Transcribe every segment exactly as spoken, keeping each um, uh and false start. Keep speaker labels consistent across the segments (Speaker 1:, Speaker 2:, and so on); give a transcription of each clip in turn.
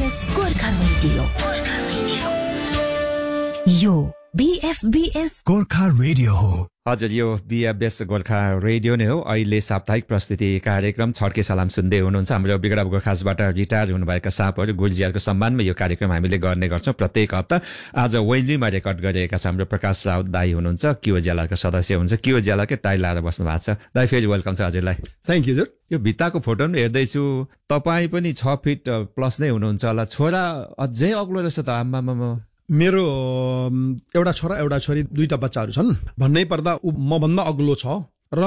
Speaker 1: बीएफबीएस Gorkha radio Gorkha radio यो बीएफबीएस
Speaker 2: Gorkha radio हो।
Speaker 3: हजुर, यो बीएफबीएस गोर्खा रेडियो नै हो। अहिले साप्ताहिक प्रस्तुति कार्यक्रम छड्के सलाम सुन्दै हुनुहुन्छ। हाम्रो बिगडा गोर्खासबाट रिटायर हुनुभएका सापहरू गुरुजीहरूको सम्मानमा यो कार्यक्रम हामीले गर्ने गर्छौँ प्रत्येक हप्ता। आज वेन्लीमा रेकर्ड गरिरहेका छ हाम्रो प्रकाश राउत दाई हुनुहुन्छ, किओ ज्यालाको सदस्य हुनुहुन्छ। किओ ज्यालाकै टाई लाएर बस्नु भएको छ। दाई फेरि वेलकम छ हजुरलाई।
Speaker 4: Thank you.
Speaker 3: यो भित्ताको फोटो पनि हेर्दैछु, तपाईँ पनि छ फिट प्लस नै हुनुहुन्छ होला। छोरा अझै अग्लो रहेछ त। आम्मामा,
Speaker 4: मेरो एउटा छोरा एउटा छोरी दुईटा बच्चाहरू छन्। भन्नै पर्दा ऊ मभन्दा अग्लो छ। र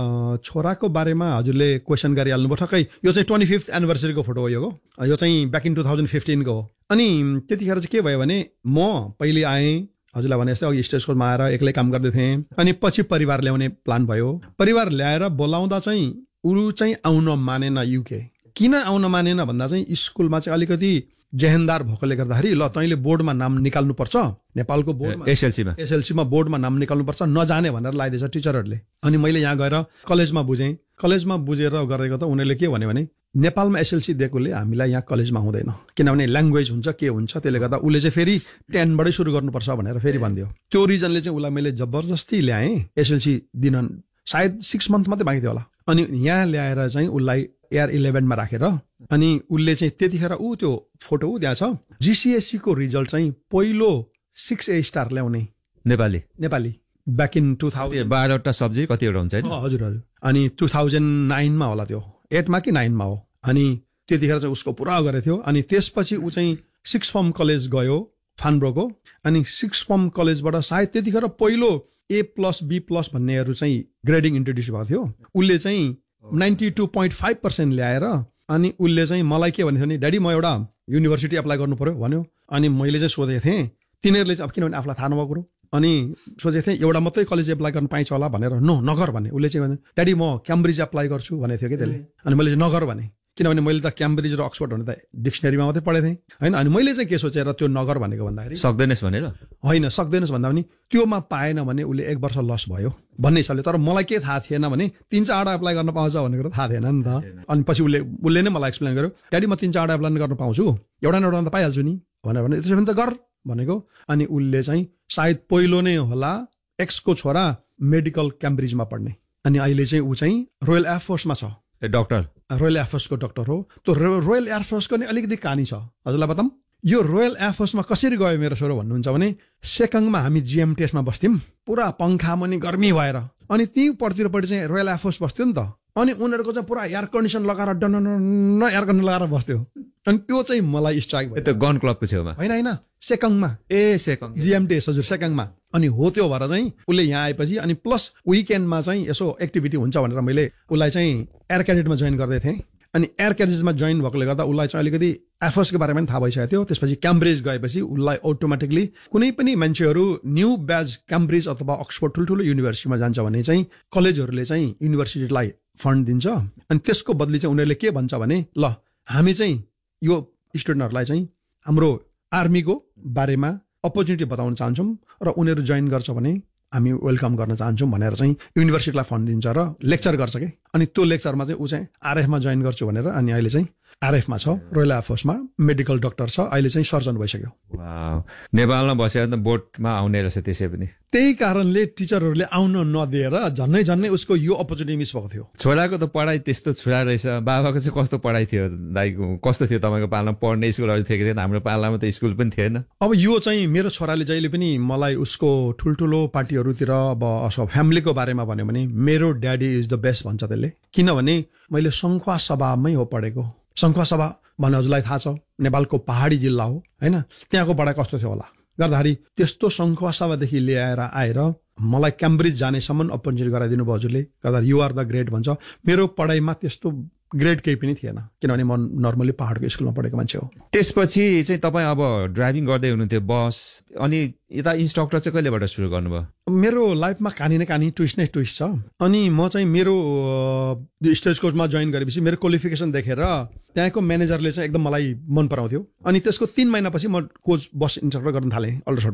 Speaker 4: छोराको बारेमा हजुरले क्वेसन गरिहाल्नुभयो ठक्कै। यो चाहिँ ट्वेन्टी फिफ्थ एनिभर्सरीको फोटो हो। यो यो चाहिँ ब्याक इन टू थाउजन्ड फिफ्टिनको हो। अनि त्यतिखेर चाहिँ के भयो भने म पहिले आएँ, हजुरलाई भने जस्तै अघि स्टेज कोर्समा आएर एक्लै काम गर्दै थिएँ। अनि पछि परिवार ल्याउने प्लान भयो। परिवार ल्याएर बोलाउँदा चाहिँ ऊ चाहिँ आउन मानेन युके। किन आउन मानेन भन्दा चाहिँ स्कुलमा चाहिँ अलिकति जेहेन्दार भएकोले गर्दाखेरि ल तैँले बोर्डमा नाम निकाल्नुपर्छ, नेपालको बोर्डमा
Speaker 3: एसएलसीमा
Speaker 4: एसएलसीमा बोर्डमा नाम निकाल्नुपर्छ, नजाने भनेर लगाइदिएछ टिचरहरूले। अनि मैले यहाँ गएर कलेजमा बुझेँ। कलेजमा बुझेर गरेको त उनीहरूले के भन्यो भने नेपालमा एसएलसी दिएकोले हामीलाई यहाँ कलेजमा हुँदैन, किनभने ल्याङ्ग्वेज हुन्छ के हुन्छ, त्यसले गर्दा उसले चाहिँ फेरि टेनबाटै सुरु गर्नुपर्छ भनेर फेरि भनिदियो। त्यो रिजनले चाहिँ उसलाई मैले जबरजस्ती ल्याएँ एसएलसी दिन। सायद सिक्स मन्थ मात्रै बाँकी थियो होला। अनि यहाँ ल्याएर चाहिँ उसलाई एयर इलेभेनमा राखेर अनि उसले चाहिँ त्यतिखेर ऊ त्यो फोटो ऊ त्यहाँ छ। जिसिएससी को रिजल्ट चाहिँ पहिलो सिक्स ए स्टार ल्याउने
Speaker 3: Nepali
Speaker 4: Nepali back in two thousand
Speaker 3: बाह्रवटा सब्जेक्ट कतिवटा हुन्छ
Speaker 4: हजुर हजुर। अनि टू थाउजन्ड नाइनमा होला, त्यो एटमा कि नाइनमा हो। अनि त्यतिखेर चाहिँ उसको पुरा गरेको थियो। अनि त्यसपछि ऊ चाहिँ सिक्स फर्म कलेज गयो फानब्रोको। अनि सिक्स फर्म कलेजबाट सायद त्यतिखेर पहिलो ए प्लस बी प्लस भन्नेहरू चाहिँ ग्रेडिङ इन्ट्रोड्युस भएको थियो। उसले चाहिँ ninety two point five percent ल्याएर अनि उसले चाहिँ मलाई के भनेको नि, ड्याडी म एउटा युनिभर्सिटी एप्लाई गर्नु पर्यो भन्यो। अनि मैले चाहिँ सोधेको थिएँ, तिनीहरूले चाहिँ अब किनभने आफूलाई थाहा नभएको कुरो। अनि सोचेको थिएँ एउटा मात्रै कलेज एप्लाई गर्न पाइन्छ होला भनेर। नो नगर भने। उसले चाहिँ भने ड्याडी म क्याम्ब्रिज एप्लाई गर्छु भनेको थियो कि त्यसले। अनि मैले चाहिँ नगर भने, किनभने मैले त क्याम्ब्रिज र अक्सफोर्ड भने त डिक्सनरीमा मात्रै पढेको थिएँ होइन। अनि मैले चाहिँ के सोचेर त्यो नगर भनेको भन्दाखेरि
Speaker 3: सक्दैनस् भनेर
Speaker 4: होइन, सक्दैनस् भन्दा पनि त्योमा पाएन भने उसले एक वर्ष लस भयो भन्ने हिसाबले। तर मलाई के थाहा थिएन भने तिन चारवटा एप्लाई गर्न पाउँछ भनेको थाहा थिएन नि त। अनि पछि उसले उसले नै मलाई एक्सप्लेन गर्यो, ड्याडी म तिन चारवटा एप्लाई गर्न पाउँछु, एउटा न एउटा त पाइहाल्छु नि भनेर भने। त्यसो भने त गर भनेको। अनि उसले चाहिँ सायद पहिलो नै होला एक्सको छोरा मेडिकल क्याम्ब्रिजमा पढ्ने। अनि अहिले चाहिँ ऊ चाहिँ रोयल एयरफोर्समा छ,
Speaker 3: डक्टर,
Speaker 4: रोयल एयरफोर्सको डक्टर हो। त्यो रोयल एयरफोर्सको नि अलिकति कहानी छ हजुरलाई बताऊँ। यो रोयल एयरफोर्समा कसरी गयो मेरो छोरो भन्नुहुन्छ भने, सेकङमा हामी जिएम टेस्टमा बस्थ्यौँ, पुरा पङ्खा मुनि गर्मी भएर। अनि त्यहीँ पट्टिपट्टि चाहिँ रोयल एयरफोर्स बस्थ्यो नि त। अनि उनीहरूको चाहिँ पुरा एयर कन्डिसन लगाएर डन एयर कन्डिसन लगाएर बस्थ्यो। अनि त्यो चाहिँ मलाई स्ट्राइक भयो।
Speaker 3: त्यो गन क्लबको छेउमा
Speaker 4: होइन होइन, सेकङमा।
Speaker 3: ए सेकङ
Speaker 4: जिएम टेस्ट हजुर सेकङमा। अनि हो त्यो भएर चाहिँ उसले यहाँ आएपछि अनि प्लस विकेन्डमा चाहिँ यसो एक्टिभिटी हुन्छ भनेर मैले उसलाई चाहिँ एयर क्याडेटमा जोइन गर्दै थिएँ। अनि एयर क्याडेटमा जोइन भएकोले गर्दा उसलाई चाहिँ अलिकति एयरफोर्सको बारेमा पनि थाहा भइसकेको थियो। त्यसपछि क्याम्ब्रिज गएपछि उसलाई अटोमेटिकली कुनै पनि मान्छेहरू न्यू ब्याच क्याम्ब्रिज अथवा अक्सफोर्ड ठुल्ठुलो युनिभर्सिटीमा जान्छ भने चाहिँ कलेजहरूले चाहिँ युनिभर्सिटीलाई फन्ड दिन्छ। अनि त्यसको बदली चाहिँ उनीहरूले के भन्छ भने ल हामी चाहिँ यो स्टुडेन्टहरूलाई चाहिँ हाम्रो आर्मीको बारेमा अपर्च्युनिटी बताउन चाहन्छौँ र उनीहरू जोइन गर्छ भने हामी वेलकम गर्न चाहन्छौँ भनेर चाहिँ युनिभर्सिटीलाई फन्ड दिन्छ र लेक्चर गर्छ कि। अनि त्यो लेक्चरमा चाहिँ ऊ चाहिँ आरएफमा जोइन गर्छु भनेर अनि अहिले चाहिँ आरएफमा छ, रोयल एयरफोर्समा मेडिकल डक्टर छ। अहिले चाहिँ सर्जन भइसक्यो।
Speaker 3: नेपालमा बसेर त बोटमा आउने रहेछ त्यसै पनि।
Speaker 4: त्यही कारणले टिचरहरूले आउन नदिएर झन्नै झन्नै उसको यो अपर्च्युनिटी मिस भएको थियो।
Speaker 3: छोराको त पढाइ त्यस्तो छुरा रहेछ। बाबाको चाहिँ कस्तो पढाइ थियो दाइको? कस्तो थियो तपाईँको पालामा? पढ्ने स्कुलहरू थियो कि थिएन? हाम्रो पालामा त स्कुल पनि थिएन।
Speaker 4: अब यो चाहिँ मेरो छोराले जहिले पनि मलाई उसको ठुल्ठुलो पार्टीहरूतिर अब फ्यामिलीको बारेमा भन्यो भने मेरो ड्याडी इज द बेस्ट भन्छ त्यसले। किनभने मैले सङ्खुवा सभामै हो पढेको। सङ्खुवा सभा भन्ने हजुरलाई थाहा छ, नेपालको पहाडी जिल्ला हो होइन। त्यहाँको पढाइ कस्तो थियो होला गर्दाखेरि त्यस्तो सङ्खुवा सभादेखि ल्याएर आएर मलाई क्याम्ब्रिज जानेसम्म अपर्च्युनिटी गराइदिनु भयो हजुरले। गर्दा युआर द ग्रेट भन्छ। मेरो पढाइमा त्यस्तो ग्रेड केही पनि थिएन किनभने म नर्मली पहाडको स्कुलमा पढेको मान्छे हो।
Speaker 3: त्यसपछि चाहिँ तपाईँ अब ड्राइभिङ गर्दै हुनुहुन्थ्यो बस, अनि यता इन्स्ट्रक्टर चाहिँ कहिलेबाट सुरु गर्नुभयो?
Speaker 4: मेरो लाइफमा कहानी न कहानी ट्विस्ट नै ट्विस्ट छ। अनि म चाहिँ मेरो स्टेज कोचमा जोइन गरेपछि मेरो क्वालिफिकेसन देखेर त्यहाँको म्यानेजरले चाहिँ एकदम मलाई मन पराउँथ्यो। अनि त्यसको तीन महिनापछि म कोच बस इन्स्ट्रक्टर गर्न थालेँ अल्ट्रासाउन्डमै।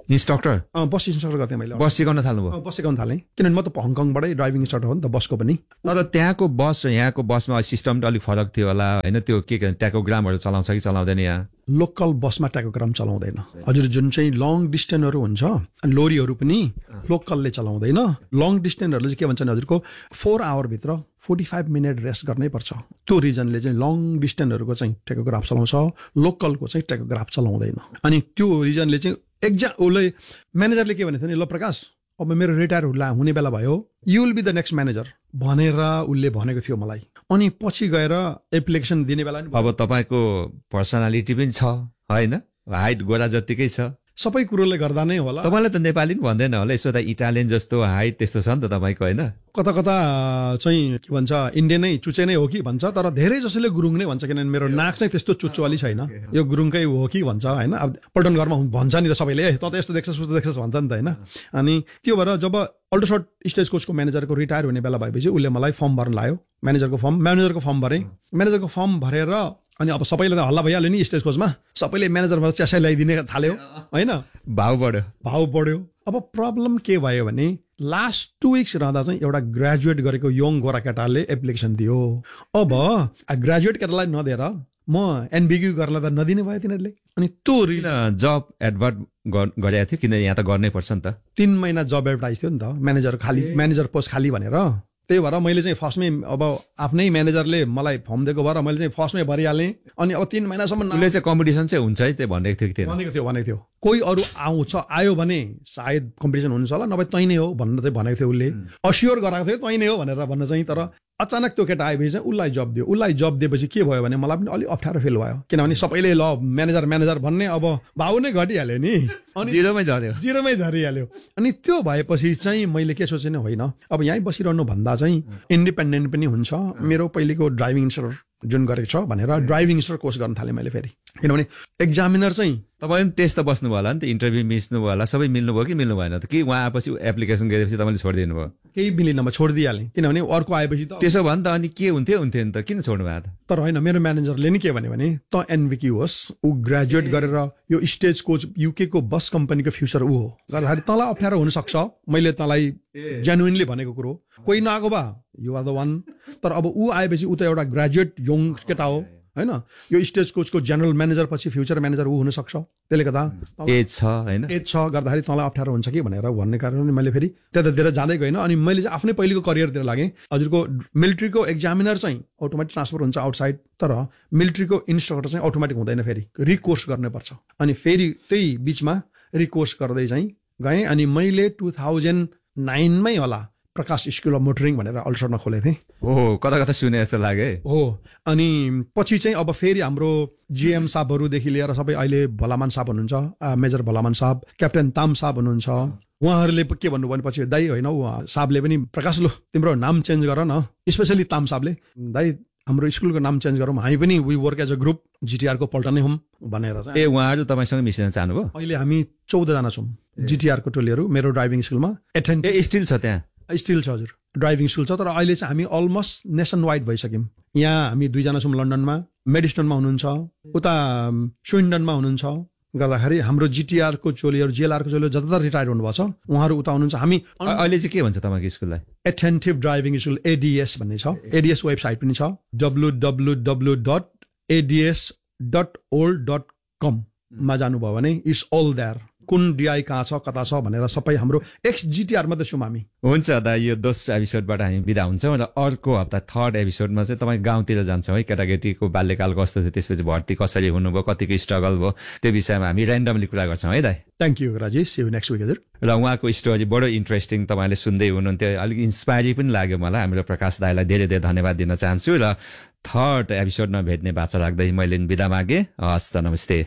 Speaker 3: इन्स्ट्रक्टर
Speaker 4: अँ, बस इन्स्ट्रक्टर गर्थेँ मैले
Speaker 3: बस सिकाउन थाल्नुभयो
Speaker 4: अँ, बस सिकाउन थालेँ किनभने म त हङकङबाटै ड्राइभिङ इन्स्ट्रक्टर हो नि त बसको पनि
Speaker 3: तर त्यहाँको बस र यहाँको बसमा सिस्टम त अलिक फरक थियो होला होइन त्यो के के ट्याकोग्रामहरू चलाउँछ कि चलाउँदैन यहाँ
Speaker 4: लोकल बसमा ट्याकोग्राम चलाउँदैन हजुर जुन चाहिँ लङ डिस्टेन्सहरू हुन्छ अनि लोरीहरू पनि लोकलले चलाउँदैन लङ डिस्टेन्सहरूले चाहिँ के भन्छ भने हजुरको four आवरभित्र forty five minute rest गर्नै पर्छ त्यो रिजनले चाहिँ लङ डिस्टेन्सहरूको चाहिँ टेकोग्राफ चलाउँछ लोकलको चाहिँ टेकोग्राफ चलाउँदैन अनि त्यो रिजनले चाहिँ एक्जा उसले म्यानेजरले के भनेको थियो नि ल प्रकाश अब मेरो रिटायर हुने बेला भयो you will be the next manager भनेर उसले भनेको थियो मलाई अनि पछि गएर एप्लिकेसन दिने बेला नि
Speaker 3: अब तपाईँको पर्सनालिटी पनि छ होइन हाइट गोरा जतिकै छ
Speaker 4: सबै कुरोले गर्दा नै होला
Speaker 3: तपाईँलाई त नेपाली पनि भन्दैन होला यसो त इटालियन जस्तो हाइट त्यस्तो छ नि त तपाईँको होइन
Speaker 4: कता कता चाहिँ के भन्छ इन्डियनै चुचे नै हो कि भन्छ तर धेरै जसोले गुरुङ नै भन्छ किनभने मेरो नाक चाहिँ त्यस्तो चुच्चो अलि छैन यो गुरुङकै हो कि भन्छ होइन अब पल्टन घरमा भन्छ नि त सबैले ए त यस्तो देख्छस् उस्तो देख्छस् भन्छ नि त होइन अनि त्यो भएर जब अल्ट्रासट स्टेज कोचको म्यानेजरको रिटायर हुने बेला भएपछि उसले मलाई फर्म भर्न लायो म्यानेजरको फर्म म्यानेजरको फर्म भरेँ म्यानेजरको फर्म भरेर अनि अब सबैले त हल्ला भइहाल्यो नि स्टेज कोचमा सबैले म्यानेजरबाट च्यासाइ ल्याइदिने थाल्यो होइन
Speaker 3: भाउ बढ्यो
Speaker 4: भाउ बढ्यो अब प्रब्लम के भयो भने लास्ट टु विक्स रहँदा चाहिँ एउटा ग्रेजुएट गरेको यङ गोरा केटाले एप्लिकेसन दियो अब ग्रेजुएट केटालाई नदिएर म एनबिक्यू गर्नलाई त नदिने भयो तिनीहरूले अनि त्यो
Speaker 3: जब एडभर्ट गरेको थियो किन यहाँ त गर्नै पर्छ नि त
Speaker 4: तीन महिना जब एडभर्टाइज थियो नि त म्यानेजर खाली म्यानेजर पोस्ट खाली भनेर त्यही भएर मैले चाहिँ फर्स्टमै अब आफ्नै म्यानेजरले मलाई फर्म दिएको भएर मैले चाहिँ फर्स्टमै भरिहालेँ अनि अब तीन महिनासम्म
Speaker 3: उसले चाहिँ कम्पिटिसन चाहिँ हुन्छ है त्यो भनेको थियो कि
Speaker 4: भनेको थियो भनेको थियो कोही अरू आउँछ आयो भने सायद कम्पिटिसन हुन्छ होला नभए तै नै हो भनेर चाहिँ भनेको थियो उसले अस्योर गराएको थियो तै नै हो भनेर भन्न चाहिँ तर अचानक त्यो केटा आएपछि चाहिँ उसलाई जब दियो उसलाई जब दिएपछि के भयो भने मलाई पनि अलिक अप्ठ्यारो फिल भयो किनभने सबैले ल म्यानेजर म्यानेजर भन्ने अब भाउ नै घटिहाल्यो नि अनि
Speaker 3: जिरोमै झऱ्यो
Speaker 4: जिरोमै झरिहाल्यो अनि त्यो भएपछि चाहिँ मैले के सोचेँ नि होइन अब यहीँ बसिरहनु भन्दा चाहिँ इन्डिपेन्डेन्ट पनि हुन्छ मेरो पहिलेको ड्राइभिङ इन्स्ट्रक्टर जुन गरेको छ भनेर ड्राइभिङ इन्स्ट्रक्टर कोर्स गर्न थालेँ मैले फेरि किनभने एक्जामिनर चाहिँ
Speaker 3: तपाईँ पनि टेस्ट त बस्नुभयो होला नि त इन्टरभ्यू मिस्नुभयो होला सबै मिल्नुभयो कि मिल्नु भएन त कि उहाँ आएपछि एप्लिकेसन गरेपछि तपाईँले छोडिदिनु भयो
Speaker 4: केही मिलेन म छोडिदिइहालेँ किनभने अर्को आएपछि त
Speaker 3: त्यसो भयो नि त अनि के हुन्थ्यो हुन्थ्यो नि त किन छोड्नु भएको त
Speaker 4: तर होइन मेरो म्यानेजरले नि के भन्यो भने त एनबिक्यू होस् ऊ ग्रेजुएट गरेर यो स्टेज कोच युके को बस कम्पनीको फ्युचर ऊ हो गर्दाखेरि तँलाई अप्ठ्यारो हुनसक्छ मैले तँलाई जेन्युनली भनेको कुरो कोही नआएको भए यु आर द वान तर अब ऊ आएपछि ऊ त एउटा ग्रेजुएट यङ केटा हो होइन यो स्टेज कोचको जेनरल म्यानेजर पछि फ्युचर म्यानेजर ऊ हुनसक्छ त्यसले गर्दा
Speaker 3: एज छ होइन
Speaker 4: एज छ गर्दाखेरि तँलाई अप्ठ्यारो हुन्छ कि भनेर भन्ने कारणले मैले फेरि त्यतातिर जाँदै गएन अनि मैले चाहिँ आफ्नै पहिलेको करियरतिर लागेँ हजुरको मिलिट्रीको एक्जामिनर चाहिँ अटोमेटिक ट्रान्सफर हुन्छ आउटसाइड तर मिलिट्रीको इन्स्ट्रक्टर चाहिँ अटोमेटिक हुँदैन फेरि रिकोर्स गर्नुपर्छ अनि फेरि त्यही बिचमा रिकोर्स गर्दै चाहिँ गएँ अनि मैले टु थाउजन्ड नाइनमै होला प्रकाश स्कुल अफ मोटरिङ भनेर अल्ट्रासटमा खोलेको थिएँ
Speaker 3: हो कता कता सुने जस्तो लाग्यो
Speaker 4: हो अनि पछि चाहिँ अब फेरि हाम्रो जिएम साहबहरूदेखि लिएर सबै अहिले भलामान साहब हुनुहुन्छ मेजर भलामान साहब क्याप्टेन ताम साहब हुनुहुन्छ उहाँहरूले के भन्नुभयो भने पछि दाइ होइन उहाँ साहबले पनि प्रकाश लो तिम्रो नाम चेन्ज गर न स्पेसली ताम साहबले दाइ हाम्रो स्कुलको नाम चेन्ज गरौँ हामी पनि we work as a group जिटिआरको पल्टनै हौँ भनेर
Speaker 3: ए उहाँहरू तपाईँसँग मिसिन चाहनुभयो
Speaker 4: अहिले हामी चौधजना छौँ जिटिआरको टोलीहरू मेरो ड्राइभिङ स्कुलमा एटेन्ड
Speaker 3: स्टिल छ त्यहाँ
Speaker 4: स्टिल छ हजुर ड्राइभिङ स्कुल छ तर अहिले चाहिँ हामी अलमोस्ट नेसन वाइड भइसक्यौँ यहाँ हामी दुईजना छौँ लन्डनमा मेडिस्टनमा हुनुहुन्छ उता स्विन्डनमा हुनुहुन्छ गर्दाखेरि हाम्रो जिटिआरको चोलीहरू जिएलआरको चोलीहरू जतातता रिटायर हुनुभएको छ उहाँहरू उता हुनुहुन्छ हामी
Speaker 3: अहिले चाहिँ के भन्छ तपाईँको स्कुललाई
Speaker 4: एटेन्टिभ ड्राइभिङ स्कुल एडिएस भन्ने छ एडिएस वेबसाइट पनि छ W W W dot एडिएस dot old dot कममा जानुभयो भने इट्स अल देयर कुन डिआई कहाँ छ कता छ भनेर सबै हाम्रो एक्स जिटिआर मात्रै छौँ हामी
Speaker 3: हुन्छ दा यो दोस्रो एपिसोडबाट हामी बिदा हुन्छौँ र अर्को हप्ता थर्ड एपिसोडमा चाहिँ तपाईँ गाउँतिर जान्छौँ है केटाकेटीको बाल्यकाल कस्तो थियो त्यसपछि भर्ती कसरी हुनुभयो कतिको स्ट्रगल भयो त्यो विषयमा हामी ऱ्यान्डमली कुरा गर्छौँ है दाइ
Speaker 4: thank you Rajesh C you next week हजुर
Speaker 3: र उहाँको स्टोरी बडो इन्ट्रेस्टिङ तपाईँले सुन्दै हुनुहुन्थ्यो अलिक इन्सपायरिङ पनि लाग्यो मलाई हाम्रो प्रकाश दाईलाई धेरै धेरै धन्यवाद दिन चाहन्छु र थर्ड एपिसोडमा भेट्ने बाचा राख्दै मैले बिदा मागेँ हस् त नमस्ते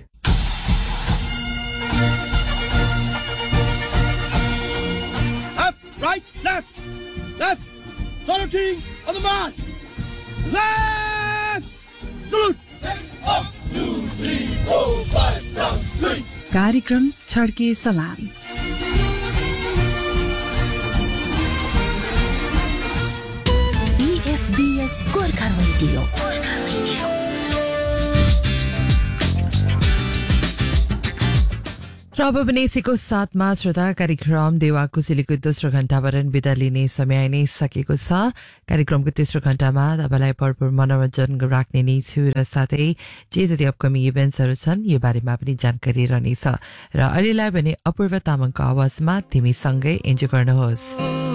Speaker 2: Right, left, left, saluting on the march. Left, salute. One, two, three, four, five, down, three.
Speaker 1: कार्यक्रम छड्के सलाम बीएफबीएस गोर्खा रेडियो गोर्खा रेडियो
Speaker 5: र अब पनि यसैको साथमा श्रोता कार्यक्रम देवा कुशलीको दोस्रो घण्टाबाट बिदा लिने समय नै सकेको छ। कार्यक्रमको तेस्रो घण्टामा तपाईँलाई भरपूर मनोरञ्जन राख्ने नै छु र साथै जे जति अपकमिङ इभेन्ट्सहरू छन् यो बारेमा पनि जानकारी रहनेछ। र अहिलेलाई भने अपूर्व तामाङको आवाजमा तिमीसँगै इन्जोय गर्नुहोस्।